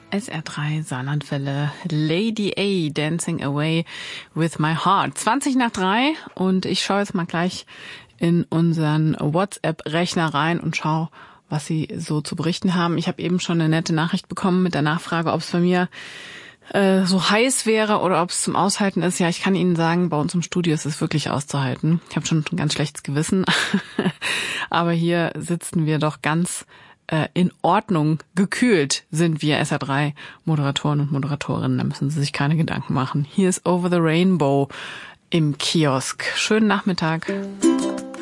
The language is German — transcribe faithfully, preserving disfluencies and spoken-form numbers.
S R drei Saarlandwelle, Lady A, Dancing Away with My Heart. zwanzig nach drei und ich schaue jetzt mal gleich in unseren WhatsApp-Rechner rein und schaue, was Sie so zu berichten haben. Ich habe eben schon eine nette Nachricht bekommen mit der Nachfrage, ob es bei mir äh, so heiß wäre oder ob es zum Aushalten ist. Ja, ich kann Ihnen sagen, bei uns im Studio ist es wirklich auszuhalten. Ich habe schon ein ganz schlechtes Gewissen, aber hier sitzen wir doch ganz in Ordnung, gekühlt sind wir S R drei Moderatoren und Moderatorinnen. Da müssen Sie sich keine Gedanken machen. Hier ist Over the Rainbow im Kiosk. Schönen Nachmittag.